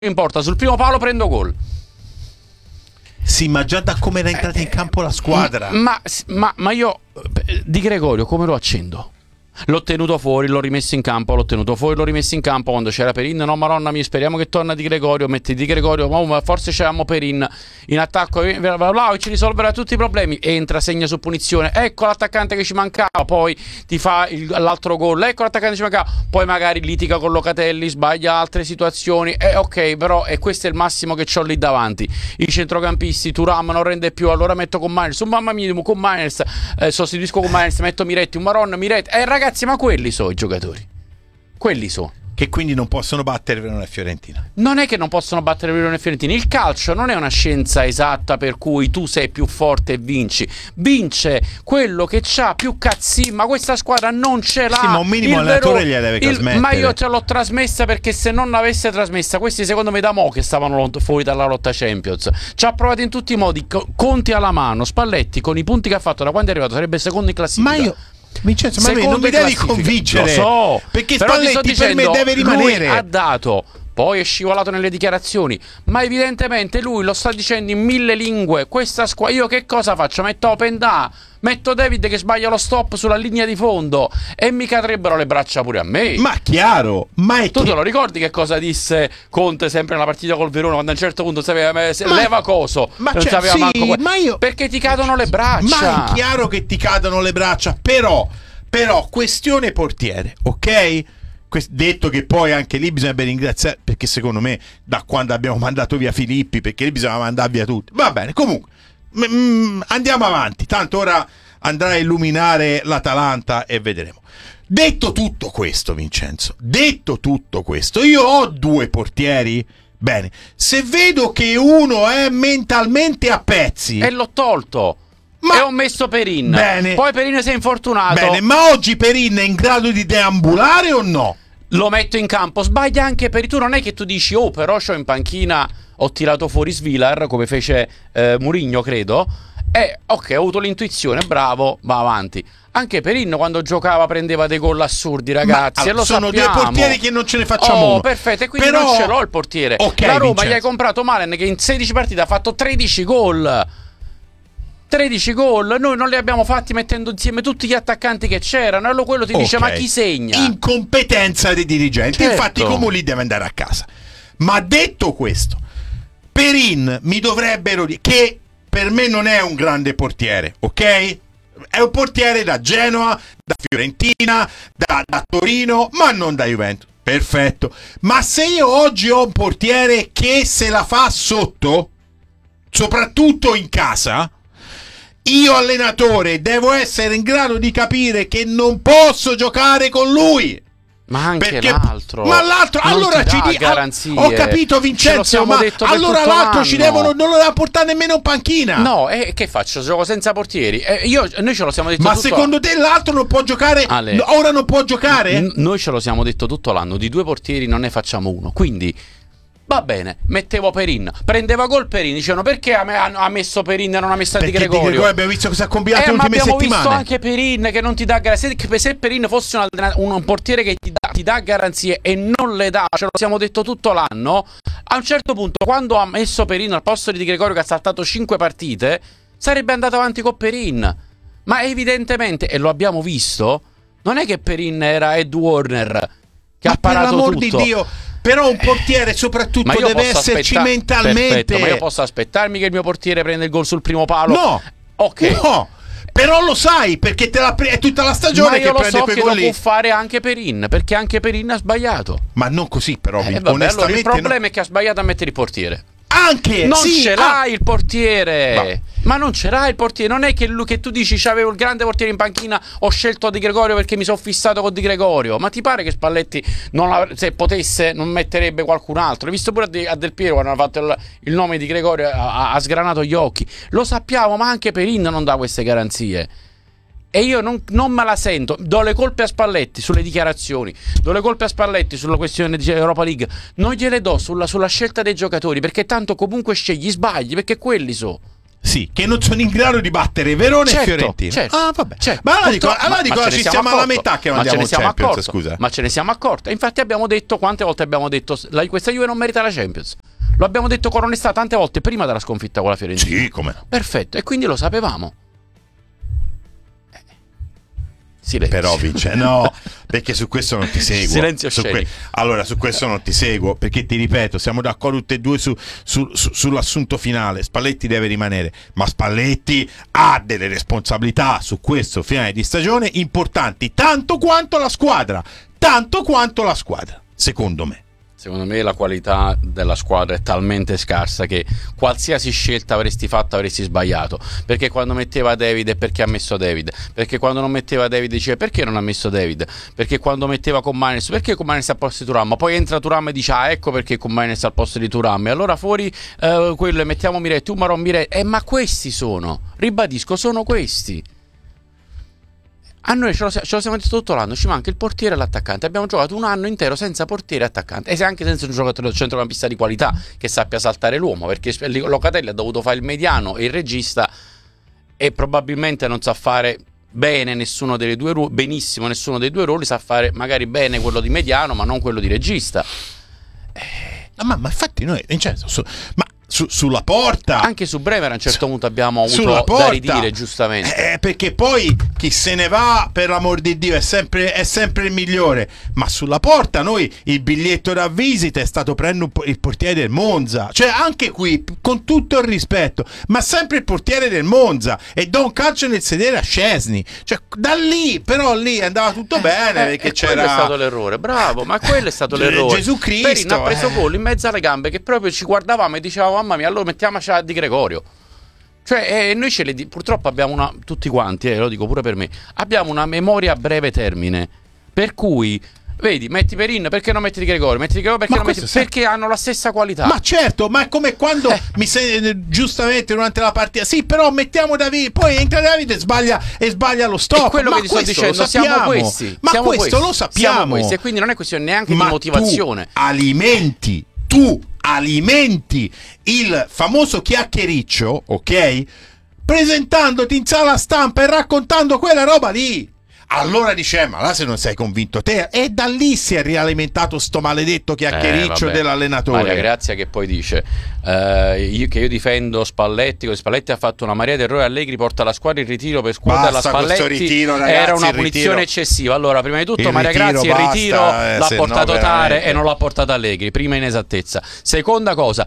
importa, sul primo palo prendo gol. Sì, ma già da come era entrata in campo la squadra. Ma io Di Gregorio come lo accendo? L'ho tenuto fuori, l'ho rimesso in campo, l'ho tenuto fuori, l'ho rimesso in campo quando c'era Perin. No, maronna mia, speriamo che torna Di Gregorio. Metti Di Gregorio, ma forse c'eravamo Perin in attacco, ci risolverà tutti i problemi. Entra, segna su punizione, ecco l'attaccante che ci mancava, poi ti fa l'altro gol, ecco l'attaccante che ci mancava, poi magari litiga con Locatelli, sbaglia altre situazioni, ok, però questo è il massimo che c'ho lì davanti. I centrocampisti, Thuram non rende più, allora metto con Miners, un mamma mia, con Miners, sostituisco con Miners, metto Miretti, un maronna, Miretti, ragazzi, ma quelli sono i giocatori. Quelli sono. Che quindi non possono battere Verona e Fiorentina. Non è che non possono battere Verona e Fiorentina. Il calcio non è una scienza esatta per cui tu sei più forte e vinci. Vince quello che c'ha più cazzi. Ma questa squadra non ce l'ha. Sì, ma un minimo allenatore gliela deve trasmettere. Ma io ce l'ho trasmessa, perché se non l'avesse trasmessa, questi secondo me da mo' che stavano fuori dalla lotta Champions. Ci ha provato in tutti i modi. Conti alla mano. Spalletti con i punti che ha fatto da quando è arrivato sarebbe secondo in classifica. Ma io... Vincenzo, ma non mi devi convincere. Lo so, perché però Spalletti per me deve rimanere. Lui ha dato, poi è scivolato nelle dichiarazioni, ma evidentemente lui lo sta dicendo in 1000 lingue. Questa squadra, io che cosa faccio? Metto Openda, metto David che sbaglia lo stop sulla linea di fondo e mi cadrebbero le braccia pure a me. Ma chiaro, ma è tu te lo ricordi che cosa disse Conte sempre nella partita col Verona, quando a un certo punto sapeva leva coso, ma non sapeva manco ma io, perché ti cadono le braccia. Ma è chiaro che ti cadono le braccia, però questione portiere, ok? Detto che poi anche lì bisogna ringraziare, perché secondo me da quando abbiamo mandato via Filippi, perché lì bisogna mandare via tutti. Va bene, comunque andiamo avanti, tanto ora andrà a illuminare l'Atalanta e vedremo. Detto tutto questo, Vincenzo, io ho 2 portieri. Bene, se vedo che uno è mentalmente a pezzi e l'ho tolto e ho messo Perin. Bene. Poi Perin si è infortunato. Bene, ma oggi Perin è in grado di deambulare o no? Lo metto in campo, sbaglia anche Perin. Tu non è che tu dici, però c'ho in panchina, ho tirato fuori Svilar, come fece Mourinho, credo. Ok, ho avuto l'intuizione, bravo, va avanti. Anche Perin quando giocava prendeva dei gol assurdi, ragazzi. Ma, e lo sono sappiamo. 2 portieri che non ce ne facciamo uno. Perfetto, e quindi però... non ce l'ho il portiere. Okay, la Roma Vincenzo. gli hai comprato Malen che in 16 partite ha fatto 13 gol. 13 gol, noi non li abbiamo fatti mettendo insieme tutti gli attaccanti che c'erano. E quello ti dice, ma chi segna? Incompetenza dei dirigenti. Certo. Infatti Comuli deve andare a casa. Ma detto questo, Perin mi dovrebbero dire che per me non è un grande portiere, ok? È un portiere da Genoa, da Fiorentina, da Torino, ma non da Juventus. Perfetto. Ma se io oggi ho un portiere che se la fa sotto, soprattutto in casa, io allenatore devo essere in grado di capire che non posso giocare con lui. Ma anche l'altro. Ma l'altro non allora ti dà ci garanzie. Ho capito, Vincenzo, ma allora l'altro ci devono, non lo devono portare nemmeno in panchina. No, che faccio? Gioco senza portieri. Noi ce lo siamo detto ma tutto. Secondo te l'altro non può giocare? Ora non può giocare? Noi ce lo siamo detto tutto l'anno. Di 2 portieri non ne facciamo uno. Quindi va bene, mettevo Perin, prendeva gol Perin, dicevano perché ha messo Perin e non ha messo Di Gregorio? Di Gregorio abbiamo visto cosa ha combinato le ma ultime abbiamo settimane. visto anche Perin che non ti dà garanzie. Se Perin fosse un portiere che ti dà garanzie e non le dà, ce lo siamo detto tutto l'anno, a un certo punto quando ha messo Perin al posto di Di Gregorio che ha saltato 5 partite, sarebbe andato avanti con Perin. Ma evidentemente, e lo abbiamo visto, non è che Perin era Ed Warner che ha parato tutto. Per l'amor di Dio. Però un portiere soprattutto deve esserci mentalmente. Perfetto, ma io posso aspettarmi che il mio portiere prenda il gol sul primo palo? No. Ok. No. Però lo sai, perché è tutta la stagione che prende quei gol lì. Ma io lo so che lo può fare anche Perin, perché anche Perin ha sbagliato. Ma non così però, vabbè, allora il problema è che ha sbagliato a mettere il portiere. Anche non ce l'hai il portiere. Ma non ce l'hai il portiere. Non è che tu dici c'avevo il grande portiere in panchina, ho scelto Di Gregorio perché mi sono fissato con Di Gregorio. Ma ti pare che Spalletti se potesse non metterebbe qualcun altro? Hai visto pure a Del Piero quando hanno fatto il nome di Gregorio, ha sgranato gli occhi. Lo sappiamo, ma anche Perin non dà queste garanzie. E io non me la sento. Do le colpe a Spalletti sulle dichiarazioni, do le colpe a Spalletti sulla questione di Europa League. Non gliele do sulla scelta dei giocatori, perché tanto comunque scegli sbagli, perché quelli so. Sì, che non sono in grado di battere Verona e Fiorentina. Certo, vabbè. certo. Ma allora dico, ci siamo alla metà che non andiamo in Champions, scusa. Ma ce ne siamo accorti. Infatti abbiamo detto, quante volte abbiamo detto questa Juve non merita la Champions. Lo abbiamo detto con onestà tante volte prima della sconfitta con la Fiorentina. Sì, come no. Perfetto, e quindi lo sapevamo. Silenzio. Però vince, no, perché su questo non ti seguo. Silenzio scenico. Allora, su questo non ti seguo, perché ti ripeto, siamo d'accordo tutti e due sull'assunto finale. Spalletti deve rimanere, ma Spalletti ha delle responsabilità su questo finale di stagione importanti, tanto quanto la squadra, secondo me. Secondo me la qualità della squadra è talmente scarsa che qualsiasi scelta avresti fatto avresti sbagliato. Perché quando metteva David è perché ha messo David. Perché quando non metteva David diceva perché non ha messo David. Perché quando metteva Komanis, perché Komanis al posto di Thuram. Ma poi entra Thuram e dice ecco perché Komanis al posto di Thuram. E allora fuori quello e mettiamo Miretti, ma questi sono, ribadisco, sono questi. A noi ce lo siamo detto tutto l'anno, ci manca il portiere e l'attaccante. Abbiamo giocato un anno intero senza portiere e attaccante, e anche senza un giocatore centrocampista di qualità che sappia saltare l'uomo, perché Locatelli ha dovuto fare il mediano e il regista e probabilmente non sa fare bene nessuno dei due ruoli, benissimo nessuno dei due ruoli, sa fare magari bene quello di mediano ma non quello di regista. Ma infatti noi, Vincenzo, sulla Porta, anche su Bremer a un certo punto abbiamo avuto da ridire, giustamente, perché poi chi se ne va, per l'amor di Dio, è sempre il migliore, ma sulla Porta noi il biglietto da visita è stato prendere il portiere del Monza, cioè anche qui con tutto il rispetto, ma sempre il portiere del Monza, e do un calcio nel sedere a Szczesny, cioè da lì, però lì andava tutto bene, perché c'era, quello è stato l'errore, bravo, ma quello è stato l'errore. Gesù Cristo Perin ha preso gol in mezzo alle gambe che proprio ci guardavamo e dicevamo mamma mia, allora mettiamoci a Di Gregorio. Cioè noi purtroppo abbiamo tutti quanti, lo dico pure per me, abbiamo una memoria a breve termine, per cui vedi, metti Perin, perché non metti Di Gregorio? Metti Di Gregorio perché hanno la stessa qualità. Ma certo, ma è come quando giustamente durante la partita, sì, però mettiamo David, poi entra David e sbaglia lo stop. È quello che ti sto dicendo, siamo questi. Ma siamo questo questi, lo sappiamo. Siamo questi, e quindi non è questione neanche di motivazione. Tu alimenti il famoso chiacchiericcio, ok? Presentandoti in sala stampa e raccontando quella roba lì. Allora dice, ma là se non sei convinto te, e da lì si è rialimentato sto maledetto chiacchiericcio dell'allenatore. Maria Grazia che poi dice io difendo Spalletti, che Spalletti ha fatto una marea di errori, Allegri porta la squadra in ritiro per scuotere la Spalletti, ritiro, ragazzi, era una punizione eccessiva. Allora prima di tutto Maria Grazia il ritiro l'ha portato Tare e non l'ha portato Allegri, prima inesattezza. Seconda cosa,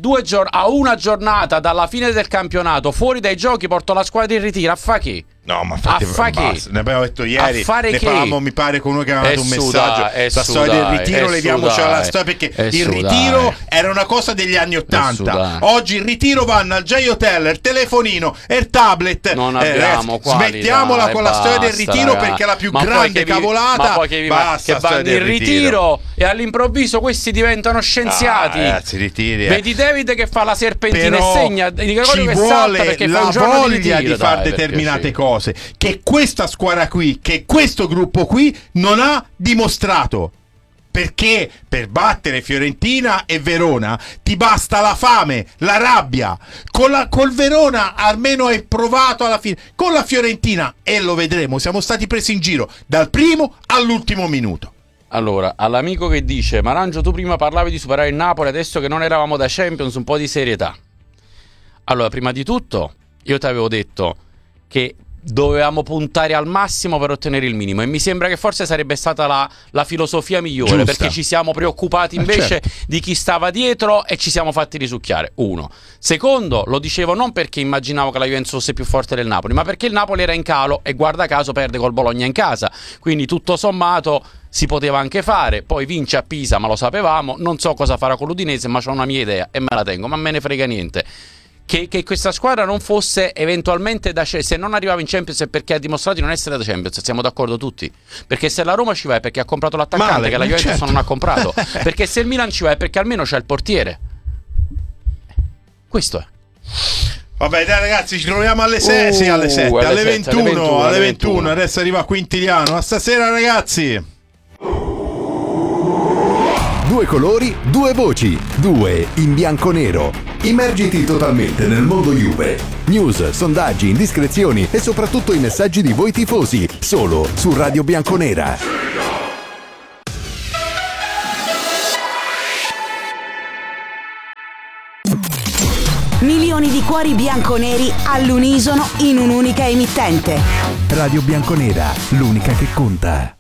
a una giornata dalla fine del campionato fuori dai giochi porto la squadra in ritiro, a fa che? No, ma infatti ne abbiamo detto ieri, ne parlavamo mi pare con uno che aveva dato un messaggio, la storia del ritiro, leviamoci alla storia, perché il ritiro era una cosa degli anni '80, oggi il ritiro vanno al J-Hotel, il telefonino e il tablet, non abbiamo smettiamola con la storia del ritiro, perché è la più grande cavolata. Ma poi che vanno in ritiro e all'improvviso questi diventano scienziati. Ragazzi, ritiri, vedi David che fa la serpentina però e segna, ci vuole la voglia di fare determinate cose che questa squadra qui, che questo gruppo qui non ha dimostrato, perché per battere Fiorentina e Verona ti basta la fame, la rabbia. Col Verona almeno hai provato alla fine, con la Fiorentina, e lo vedremo, siamo stati presi in giro dal primo all'ultimo minuto. Allora, all'amico che dice Marangio, tu prima parlavi di superare il Napoli, adesso che non eravamo da Champions, un po' di serietà. Allora, prima di tutto io ti avevo detto che dovevamo puntare al massimo per ottenere il minimo, e mi sembra che forse sarebbe stata la filosofia migliore. Giusta. Perché ci siamo preoccupati invece di chi stava dietro e ci siamo fatti risucchiare. Uno. Secondo, lo dicevo non perché immaginavo che la Juventus fosse più forte del Napoli, ma perché il Napoli era in calo e guarda caso perde col Bologna in casa, quindi tutto sommato si poteva anche fare. Poi vince a Pisa, ma lo sapevamo. Non so cosa farà con l'Udinese, ma c'ho una mia idea e me la tengo, ma me ne frega niente. Che questa squadra non fosse eventualmente se non arrivava in Champions è perché ha dimostrato di non essere da Champions, siamo d'accordo tutti. Perché se la Roma ci va è perché ha comprato l'attaccante, che la Juventus non ha comprato. Perché se il Milan ci va è perché almeno c'è il portiere. Questo è. Vabbè, dai ragazzi, ci troviamo alle 6, alle 7, alle 21. Adesso arriva Quintiliano. A stasera ragazzi. Due colori, due voci, due in bianco-nero. Immergiti totalmente nel mondo Juve. News, sondaggi, indiscrezioni e soprattutto i messaggi di voi tifosi, solo su Radio Bianconera. Milioni di cuori bianconeri all'unisono in un'unica emittente. Radio Bianconera, l'unica che conta.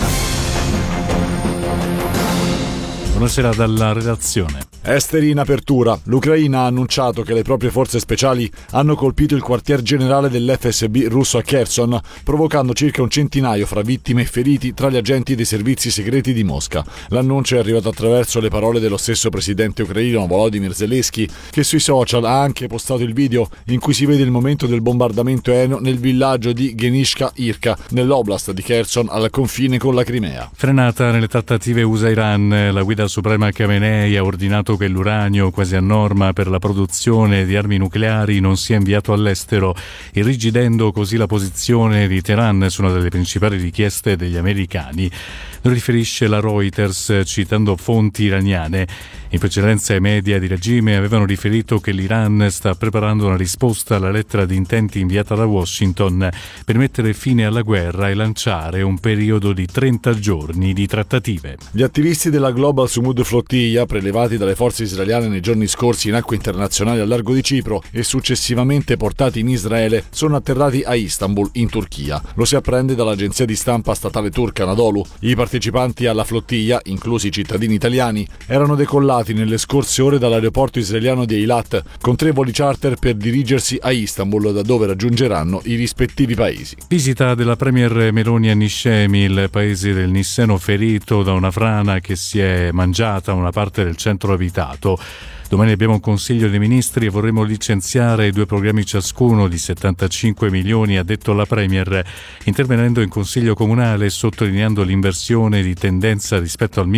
Buonasera dalla redazione. Esteri in apertura. L'Ucraina ha annunciato che le proprie forze speciali hanno colpito il quartier generale dell'FSB russo a Kherson, provocando circa un centinaio fra vittime e feriti tra gli agenti dei servizi segreti di Mosca. L'annuncio è arrivato attraverso le parole dello stesso presidente ucraino Volodymyr Zelensky, che sui social ha anche postato il video in cui si vede il momento del bombardamento aereo nel villaggio di Genishka-Irka, nell'oblast di Kherson al confine con la Crimea. Frenata nelle trattative USA-Iran, la guida suprema Khamenei ha ordinato che l'uranio, quasi a norma per la produzione di armi nucleari, non sia inviato all'estero, irrigidendo così la posizione di Teheran su una delle principali richieste degli americani. Lo riferisce la Reuters citando fonti iraniane. In precedenza i media di regime avevano riferito che l'Iran sta preparando una risposta alla lettera di intenti inviata da Washington per mettere fine alla guerra e lanciare un periodo di 30 giorni di trattative. Gli attivisti della Global Sumud Flottiglia, prelevati dalle forze israeliane nei giorni scorsi in acque internazionali al largo di Cipro e successivamente portati in Israele, sono atterrati a Istanbul, in Turchia. Lo si apprende dall'agenzia di stampa statale turca Anadolu. I partecipanti alla flottiglia, inclusi i cittadini italiani, erano decollati nelle scorse ore dall'aeroporto israeliano di Eilat con 3 voli charter per dirigersi a Istanbul, da dove raggiungeranno i rispettivi paesi. Visita della premier Meloni a Niscemi, il paese del Nisseno ferito da una frana che si è mangiata una parte del centro abitato. Domani abbiamo un Consiglio dei Ministri e vorremmo licenziare 2 programmi ciascuno di 75 milioni, ha detto la Premier, intervenendo in Consiglio Comunale e sottolineando l'inversione di tendenza rispetto al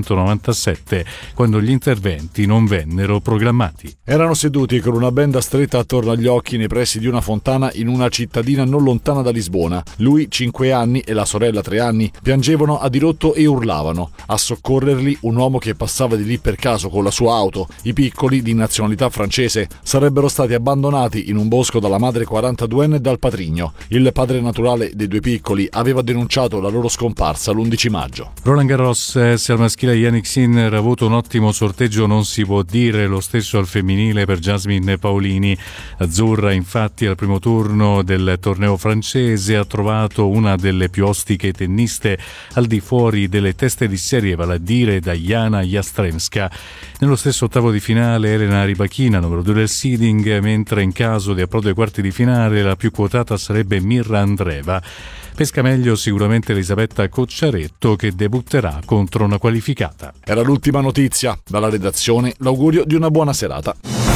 1997, quando gli interventi non vennero programmati. Erano seduti con una benda stretta attorno agli occhi nei pressi di una fontana in una cittadina non lontana da Lisbona. Lui, 5 anni, e la sorella, 3 anni, piangevano a dirotto e urlavano. A soccorrerli un uomo che passava di lì per caso con la sua auto. I piccoli, di nazionalità francese, sarebbero stati abbandonati in un bosco dalla madre 42enne e dal patrigno. Il padre naturale dei 2 piccoli aveva denunciato la loro scomparsa l'11 maggio. Roland Garros, se al maschile Yannick Sinner ha avuto un ottimo sorteggio non si può dire lo stesso al femminile per Jasmine Paolini. Azzurra, infatti, al primo turno del torneo francese ha trovato una delle più ostiche tenniste al di fuori delle teste di serie, vale a dire Diana Jastremska. Nello stesso ottavo di finale Elena Rybakina, numero 2 del seeding, mentre in caso di approdo ai quarti di finale la più quotata sarebbe Mirra Andreeva. Pesca meglio sicuramente Elisabetta Cocciaretto, che debutterà contro una qualificata. Era l'ultima notizia. Dalla redazione l'augurio di una buona serata.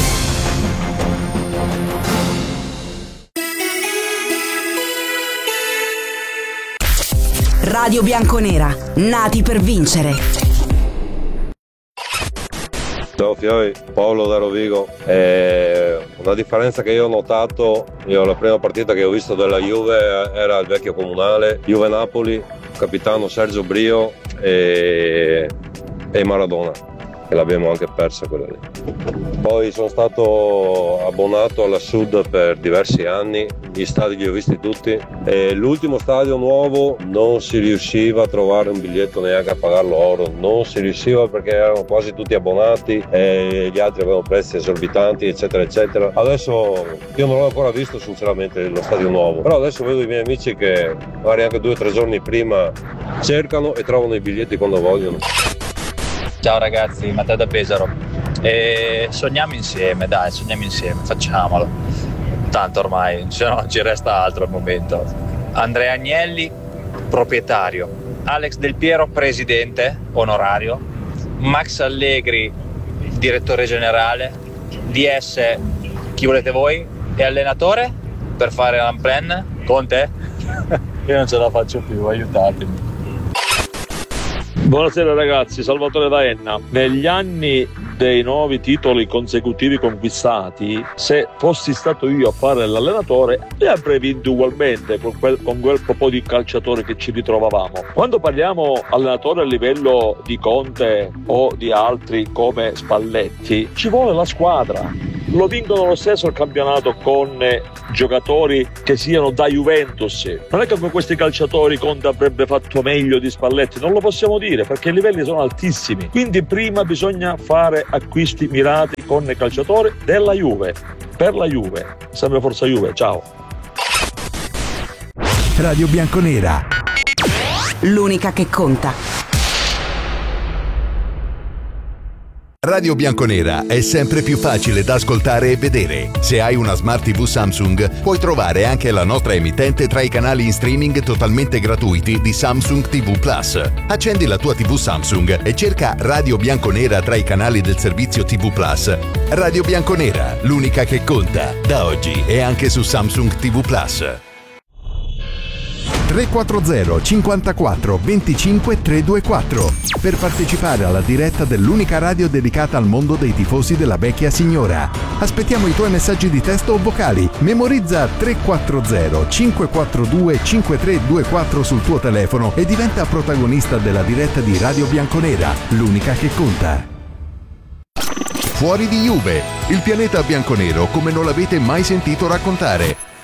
Radio Bianconera, nati per vincere. Ciao Fioi, Paolo da Rovigo. Una differenza che io ho notato, la prima partita che ho visto della Juve era al vecchio comunale, Juve-Napoli, capitano Sergio Brio e Maradona, che l'abbiamo anche persa quella lì. Poi sono stato abbonato alla Sud per diversi anni, gli stadi li ho visti tutti e l'ultimo stadio nuovo non si riusciva a trovare un biglietto neanche a pagarlo oro, non si riusciva perché erano quasi tutti abbonati e gli altri avevano prezzi esorbitanti, eccetera eccetera. Adesso io non l'ho ancora visto sinceramente lo stadio nuovo, però adesso vedo i miei amici che magari anche 2 o 3 giorni prima cercano e trovano i biglietti quando vogliono. Ciao ragazzi, Matteo da Pesaro. Sogniamo insieme, facciamolo. Tanto ormai non ci resta altro al momento. Andrea Agnelli, proprietario. Alex Del Piero, presidente onorario. Max Allegri, direttore generale. DS, chi volete voi? E allenatore per fare l'unplan? Conte? Io non ce la faccio più, aiutatemi. Buonasera ragazzi, Salvatore da Enna. Negli anni dei 9 titoli consecutivi conquistati, se fossi stato io a fare l'allenatore, li avrei vinti ugualmente con quel po' di calciatori che ci ritrovavamo. Quando parliamo allenatore a livello di Conte o di altri come Spalletti, ci vuole la squadra. Lo vincono lo stesso il campionato con giocatori che siano da Juventus. Non è che con questi calciatori Conte avrebbe fatto meglio di Spalletti, non lo possiamo dire perché i livelli sono altissimi. Quindi prima bisogna fare acquisti mirati con i calciatori della Juve, per la Juve. Sempre forza Juve, ciao. Radio Bianconera, l'unica che conta. Radio Bianconera è sempre più facile da ascoltare e vedere. Se hai una Smart TV Samsung, puoi trovare anche la nostra emittente tra i canali in streaming totalmente gratuiti di Samsung TV Plus. Accendi la tua TV Samsung e cerca Radio Bianconera tra i canali del servizio TV Plus. Radio Bianconera, l'unica che conta, da oggi e anche su Samsung TV Plus. 340 54 25 324 per partecipare alla diretta dell'unica radio dedicata al mondo dei tifosi della vecchia signora. Aspettiamo i tuoi messaggi di testo o vocali. Memorizza 340 542 5324 sul tuo telefono e diventa protagonista della diretta di Radio Bianconera, l'unica che conta. Fuori di Juve, il pianeta bianconero come non l'avete mai sentito raccontare.